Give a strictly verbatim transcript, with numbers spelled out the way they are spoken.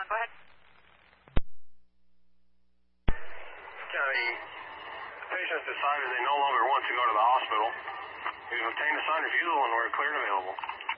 on. Go ahead. County, the patient decided they no longer want to go to the hospital. We've obtained a signed refusal and we're cleared available.